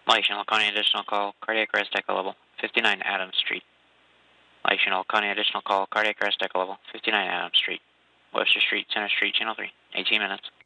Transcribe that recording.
Channel County additional call, cardiac arrest echo level, 59 Adams Street. Channel County additional call, cardiac arrest echo level, 59 Adams Street. Webster Street, Center Street, Channel 3, 18 minutes.